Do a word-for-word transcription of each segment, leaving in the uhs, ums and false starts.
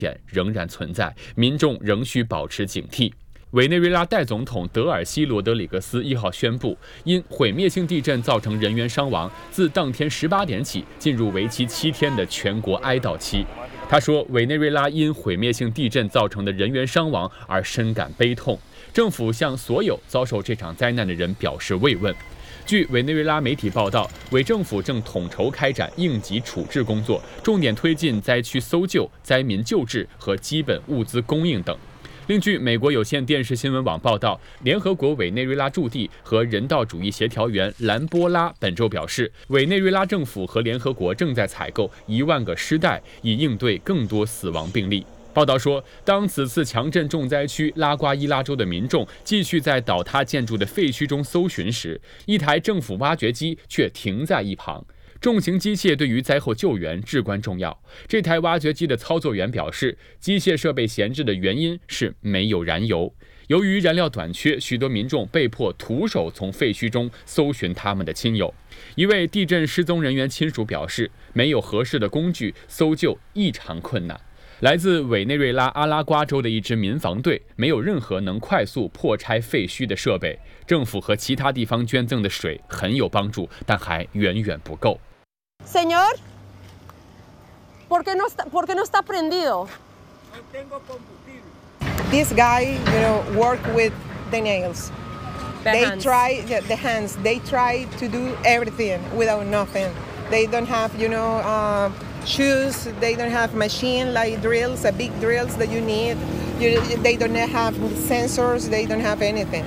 险仍然存在，民众仍需保持警惕。委内瑞拉代总统德尔西罗德里格斯一号宣布，因毁灭性地震造成人员伤亡，自当天十八点起进入为期七天的全国哀悼期。他说，委内瑞拉因毁灭性地震造成的人员伤亡而深感悲痛，政府向所有遭受这场灾难的人表示慰问。据委内瑞拉媒体报道，委政府正统筹开展应急处置工作，重点推进灾区搜救、灾民救治和基本物资供应等。另据美国有线电视新闻网报道，联合国委内瑞拉驻地和人道主义协调员兰波拉本周表示，委内瑞拉政府和联合国正在采购一万个尸袋，以应对更多死亡病例。报道说，当此次强震重灾区拉瓜伊拉州的民众继续在倒塌建筑的废墟中搜寻时，一台政府挖掘机却停在一旁。重型机械对于灾后救援至关重要。这台挖掘机的操作员表示，机械设备闲置的原因是没有燃油。由于燃料短缺，许多民众被迫徒手从废墟中搜寻他们的亲友。一位地震失踪人员亲属表示，没有合适的工具，搜救异常困难。来自委内瑞拉阿拉瓜州的一支民防队没有任何能快速破拆废墟的设备。政府和其他地方捐赠的水很有帮助，但还远远不够。 Señor, ¿por qué no está, por qué no está prendido? No tengo combustible. This guy, you know, work with the nails. The they hands. try the, the hands. They try to do everything without nothing. They don't have, you know, uh, shoes. They don't have machine like drills, uh, big drills that you need. You, they don't have sensors. They don't have anything.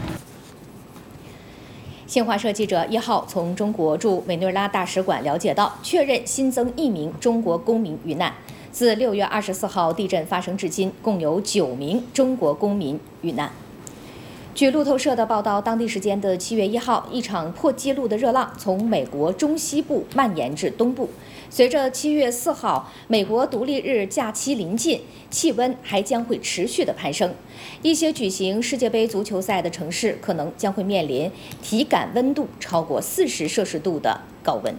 新华社记者一号从中国驻委内瑞拉大使馆了解到，确认新增一名中国公民遇难。自六月二十四号地震发生至今，共有九名中国公民遇难。据路透社的报道，当地时间的七月一号，一场破纪录的热浪从美国中西部蔓延至东部。随着七月四号美国独立日假期临近，气温还将会持续的攀升。一些举行世界杯足球赛的城市可能将会面临体感温度超过四十摄氏度的高温。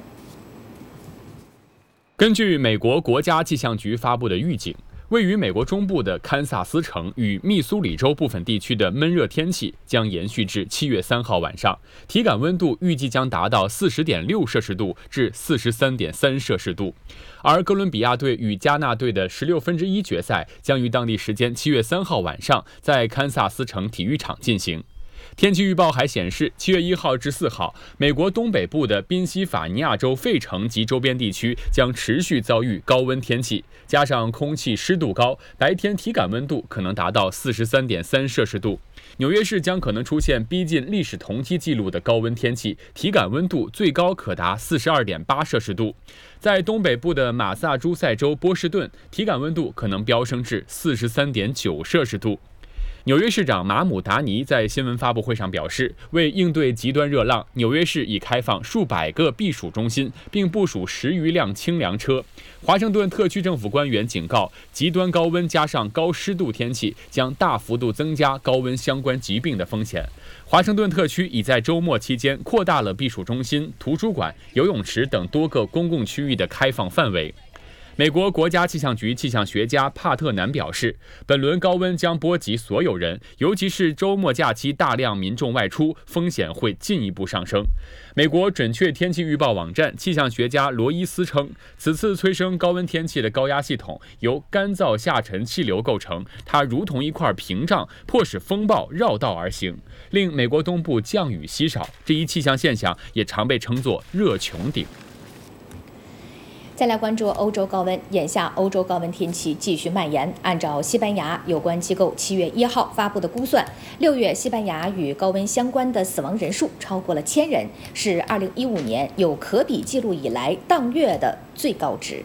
根据美国国家气象局发布的预警，位于美国中部的堪萨斯城与密苏里州部分地区的闷热天气将延续至七月三号晚上，体感温度预计将达到四十点六摄氏度至四十三点三摄氏度。而哥伦比亚队与加纳队的十六分之一决赛将于当地时间七月三号晚上在堪萨斯城体育场进行。天气预报还显示，七月一号至四号，美国东北部的宾夕法尼亚州费城及周边地区将持续遭遇高温天气，加上空气湿度高，白天体感温度可能达到四十三点三摄氏度。纽约市将可能出现逼近历史同期记录的高温天气，体感温度最高可达四十二点八摄氏度。在东北部的马萨诸塞州波士顿，体感温度可能飙升至四十三点九摄氏度。纽约市长马姆达尼在新闻发布会上表示，为应对极端热浪，纽约市已开放数百个避暑中心，并部署十余辆清凉车。华盛顿特区政府官员警告，极端高温加上高湿度天气将大幅度增加高温相关疾病的风险。华盛顿特区已在周末期间扩大了避暑中心、图书馆、游泳池等多个公共区域的开放范围。美国国家气象局气象学家帕特南表示，本轮高温将波及所有人，尤其是周末假期大量民众外出，风险会进一步上升。美国准确天气预报网站气象学家罗伊斯称，此次催生高温天气的高压系统由干燥下沉气流构成，它如同一块屏障，迫使风暴绕道而行，令美国东部降雨稀少。这一气象现象也常被称作热穹顶。 再来关注欧洲高温，眼下欧洲高温天气继续蔓延。按照西班牙有关机构七月一号发布的估算，六月西班牙与高温相关的死亡人数超过了千人，是二零一五年有可比记录以来当月的最高值。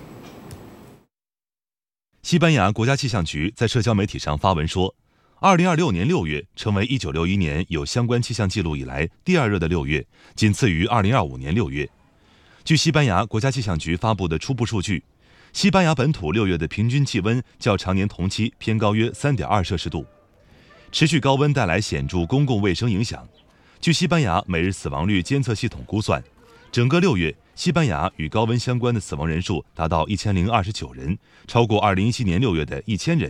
西班牙国家气象局在社交媒体上发文说，二零二六年六月成为一九六一年有相关气象记录以来第二热的六月，仅次于二零二五年六月。据西班牙国家气象局发布的初步数据，西班牙本土六月的平均气温较常年同期偏高约 三点二摄氏度。持续高温带来显著公共卫生影响。据西班牙每日死亡率监测系统估算， 整个六月，西班牙与高温相关的死亡人数达到一千零二十九人，超过二零一七年六月的一千人。